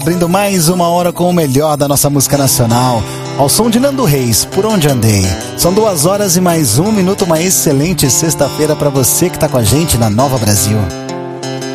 Abrindo mais uma hora com o melhor da nossa música nacional, ao som de Nando Reis, Por Onde Andei. São 2 horas e mais 1 minuto, uma excelente sexta-feira para você que está com a gente na Nova Brasil.